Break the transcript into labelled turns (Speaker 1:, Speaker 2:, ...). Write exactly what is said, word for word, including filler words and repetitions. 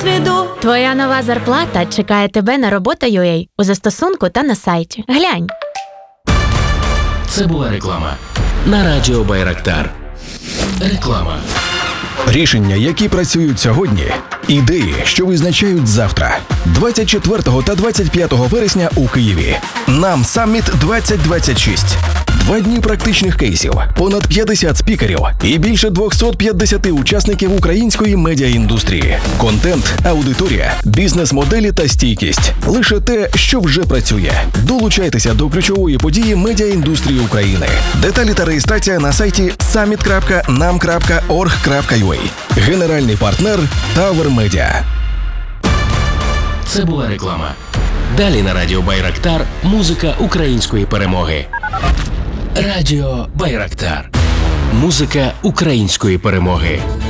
Speaker 1: досвіду.
Speaker 2: Твоя нова зарплата чекає тебе на робота точка ю а у застосунку та на сайті. Глянь.
Speaker 3: Це була реклама на радіо Байрактар. Реклама.
Speaker 4: Рішення, які працюють сьогодні. Ідеї, що визначають завтра. двадцять четвертого та двадцять п'ятого вересня у Києві. Нам Самміт двадцять двадцять шість. Два дні практичних кейсів, понад п'ятдесят спікерів і більше двісті п'ятдесят учасників української медіаіндустрії. Контент, аудиторія, бізнес-моделі та стійкість. Лише те, що вже працює. Долучайтеся до ключової події медіаіндустрії України. Деталі та реєстрація на сайті саміт крапка нам крапка орг крапка ю а. Генеральний партнер Тавер Медіа.
Speaker 3: Це була реклама. Далі на радіо Байрактар музика української перемоги. Радіо Байрактар. Музика української перемоги.